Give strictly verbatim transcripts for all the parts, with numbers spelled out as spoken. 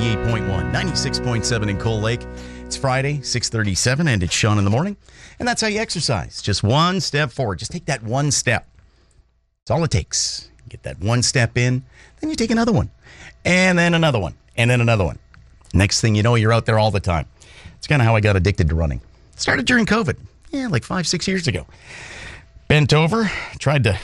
ninety-eight point one, ninety-six point seven in Cold Lake. It's Friday, six thirty-seven, and it's Sean in the morning. And that's how you exercise. Just one step forward. Just take that one step. That's all it takes. Get that one step in, then you take another one, and then another one, and then another one. Next thing you know, you're out there all the time. It's kind of how I got addicted to running. Started during COVID. Yeah, like five, six years ago. Bent over, tried to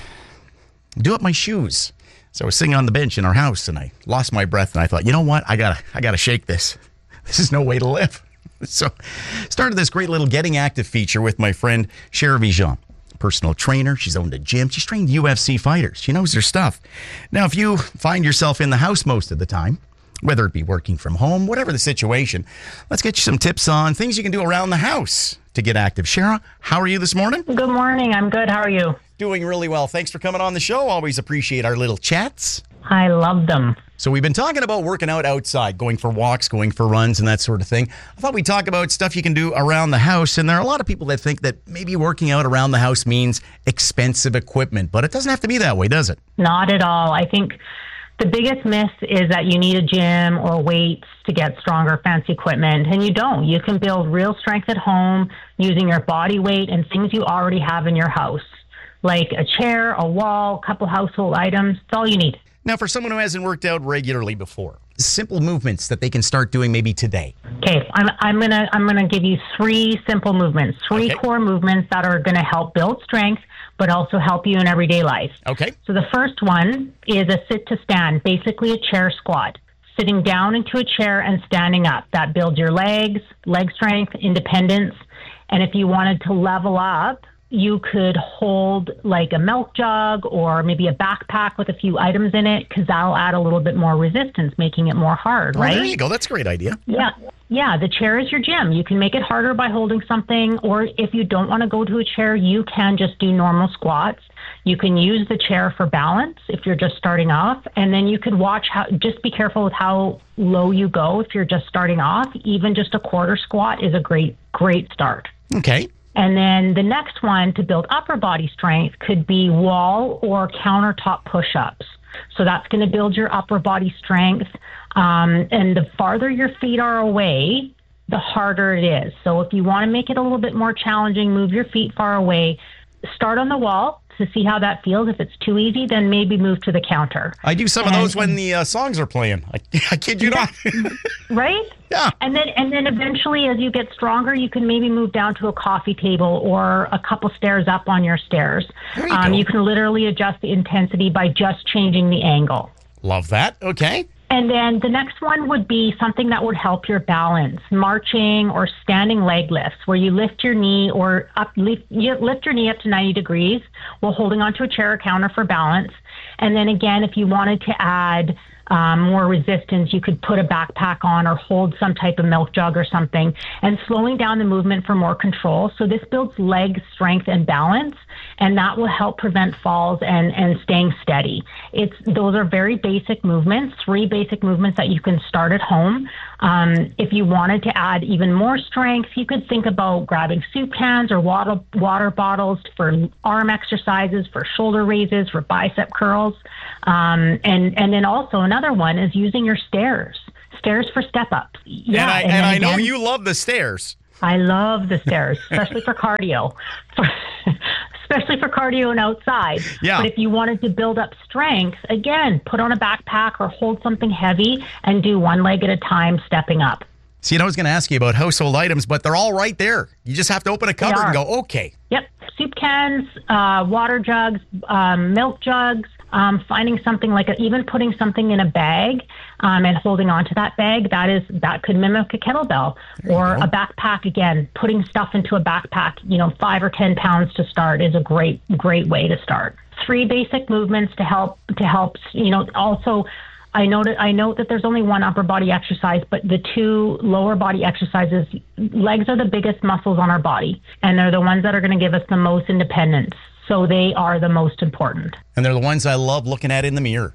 do up my shoes. So I was sitting on the bench in our house, and I lost my breath, and I thought, you know what? I gotta, I gotta shake this. This is no way to live. So started this great little Getting Active feature with my friend Cher Vigeant, personal trainer. She's owned a gym. She's trained U F C fighters. She knows her stuff. Now, if you find yourself in the house most of the time, whether it be working from home, whatever the situation, let's get you some tips on things you can do around the house to get active. Shara, how are you this morning? Good morning. I'm good. How are you? Doing really well. Thanks for coming on the show. Always appreciate our little chats. I love them. So we've been talking about working out outside, going for walks, going for runs, and that sort of thing. I thought we'd talk about stuff you can do around the house. And there are a lot of people that think that maybe working out around the house means expensive equipment, but it doesn't have to be that way, does it? Not at all. I think the biggest myth is that you need a gym or weights to get stronger, fancy equipment, and you don't. You can build real strength at home using your body weight and things you already have in your house, like a chair, a wall, a couple household items. That's all you need. Now, for someone who hasn't worked out regularly before, simple movements that they can start doing maybe today. Okay, I'm, I'm gonna I'm gonna give you three simple movements, three Okay. core movements that are gonna help build strength, but also help you in everyday life. Okay. So the first one is a sit to stand, basically a chair squat. Sitting down into a chair and standing up. That builds your legs, leg strength, independence. And if you wanted to level up, you could hold like a milk jug or maybe a backpack with a few items in it, because that'll add a little bit more resistance, making it more hard, Oh, right? there you go. That's a great idea. Yeah. Yeah, the chair is your gym. You can make it harder by holding something, or if you don't want to go to a chair, you can just do normal squats. You can use the chair for balance if you're just starting off, and then you could watch how, just be careful with how low you go if you're just starting off. Even just a quarter squat is a great, great start. Okay. And then the next one to build upper body strength could be wall or countertop push-ups. So that's going to build your upper body strength. Um, and the farther your feet are away, the harder it is. So if you want to make it a little bit more challenging, move your feet far away. Start on the wall to see how that feels. If it's too easy, then maybe move to the counter. I do some And- of those when the uh, songs are playing. I, I kid you not. Right? Yeah. And then and then eventually, as you get stronger, you can maybe move down to a coffee table or a couple stairs up on your stairs. There you Um, go. you can literally adjust the intensity by just changing the angle. Love that. Okay. And then the next one would be something that would help your balance, marching or standing leg lifts, where you lift your knee or up, lift, you lift your knee up to ninety degrees while holding onto a chair or counter for balance. And then again, if you wanted to add um, more resistance, you could put a backpack on or hold some type of milk jug or something, and slowing down the movement for more control. So this builds leg strength and balance, and that will help prevent falls and, and staying steady. It's those are very basic movements, three basic movements that you can start at home. Um, if you wanted to add even more strength, you could think about grabbing soup cans or water, water bottles for arm exercises, for shoulder raises, for bicep curls. Um, and, and then also another one is using your stairs, stairs for step-ups. Yeah, and I, and and then I know again- you love the stairs. I love the stairs, especially for cardio, for, especially for cardio and outside. Yeah. But if you wanted to build up strength, again, put on a backpack or hold something heavy and do one leg at a time, stepping up. See, and I was going to ask you about household items, but they're all right there. You just have to open a cupboard and are. go, okay. Yep. Soup cans, uh, water jugs, um, milk jugs, um, finding something like a, even putting something in a bag um, and holding onto that bag, that is that could mimic a kettlebell. Or go. a backpack, again, putting stuff into a backpack, you know, five or ten pounds to start is a great, great way to start. Three basic movements to help, to help, you know, also I note, I note that there's only one upper body exercise, but the two lower body exercises, legs are the biggest muscles on our body, and they're the ones that are going to give us the most independence. So they are the most important. And they're the ones I love looking at in the mirror.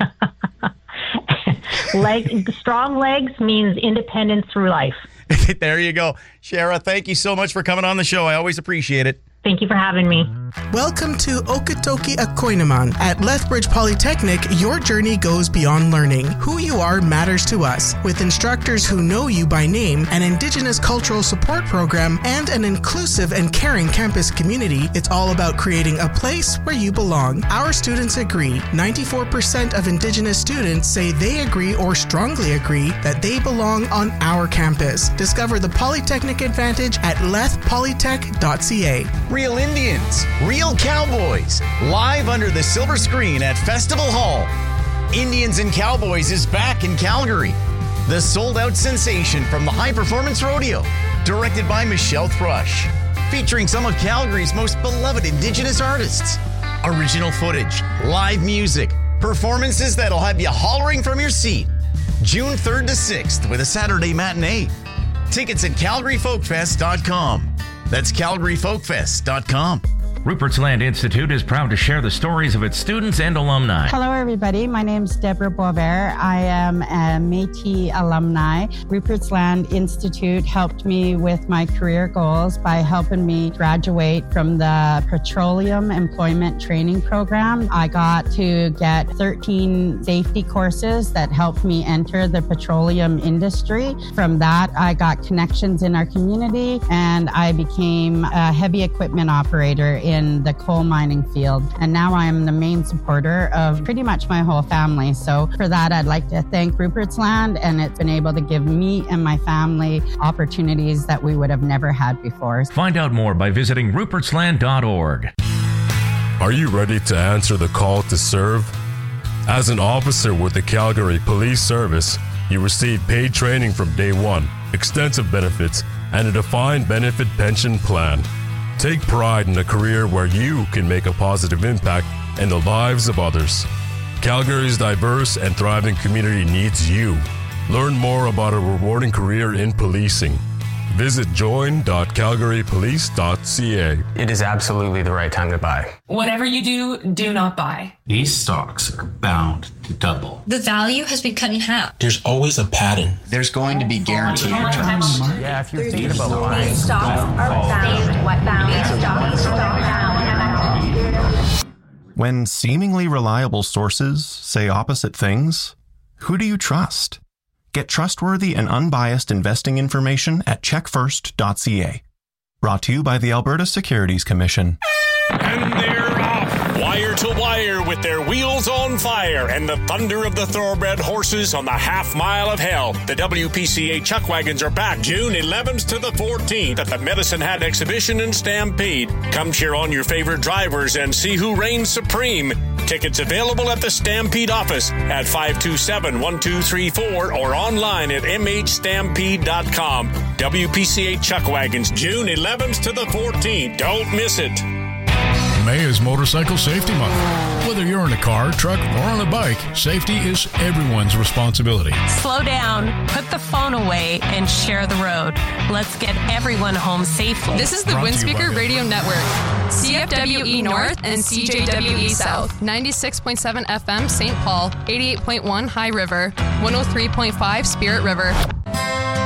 Leg, strong legs means independence through life. There you go. Shara, thank you so much for coming on the show. I always appreciate it. Thank you for having me. Welcome to Okotoki Akoinaman. At Lethbridge Polytechnic, your journey goes beyond learning. Who you are matters to us. With instructors who know you by name, an Indigenous cultural support program, and an inclusive and caring campus community, it's all about creating a place where you belong. Our students agree. ninety-four percent of Indigenous students say they agree or strongly agree that they belong on our campus. Discover the Polytechnic Advantage at leth polytech dot c a. Real Indians, real cowboys, live under the silver screen at Festival Hall. Indians and Cowboys is back in Calgary. The sold-out sensation from the High Performance Rodeo, directed by Michelle Thrush, featuring some of Calgary's most beloved Indigenous artists. Original footage, live music, performances that'll have you hollering from your seat. June third to sixth with a Saturday matinee. Tickets at calgary folk fest dot com. That's calgary folk fest dot com. Rupert's Land Institute is proud to share the stories of its students and alumni. Hello, everybody. My name is Deborah Boisvert. I am a Métis alumni. Rupert's Land Institute helped me with my career goals by helping me graduate from the Petroleum Employment Training Program. I got to get thirteen safety courses that helped me enter the petroleum industry. From that, I got connections in our community, and I became a heavy equipment operator in the coal mining field. And now I am the main supporter of pretty much my whole family. So for that, I'd like to thank Rupert's Land, and it's been able to give me and my family opportunities that we would have never had before. Find out more by visiting ruperts land dot org. Are you ready to answer the call to serve? As an officer with the Calgary Police Service, you receive paid training from day one, extensive benefits, and a defined benefit pension plan. Take pride in a career where you can make a positive impact in the lives of others. Calgary's diverse and thriving community needs you. Learn more about a rewarding career in policing. Visit join dot calgary police dot c a. It is absolutely the right time to buy. Whatever you do, do not buy. These stocks are bound to double. The value has been cut in half. There's always a pattern. There's going to be guaranteed returns. Yeah, if you're thinking about buying. These stocks are bound. What bound? These stocks are bound. When seemingly reliable sources say opposite things, who do you trust? Get trustworthy and unbiased investing information at check first dot c a. Brought to you by the Alberta Securities Commission. And they're off, wire to wire, with their wheels on fire and the thunder of the thoroughbred horses on the half mile of hell. The W P C A Chuck Wagons are back June eleventh to the fourteenth at the Medicine Hat Exhibition in Stampede. Come cheer on your favorite drivers and see who reigns supreme. Tickets available at the Stampede office at five two seven, one two three four or online at m h stampede dot com. W P C A Chuck Wagons, June eleventh to the fourteenth. Don't miss it. May is Motorcycle Safety Month. Whether you're in a car, truck, or on a bike, safety is everyone's responsibility. Slow down, put the phone away, and share the road. Let's get everyone home safely. This is the Windspeaker Radio Network. C F W E North and C J W E South. ninety-six point seven F M Saint Paul, eighty-eight point one High River, one oh three point five Spirit River.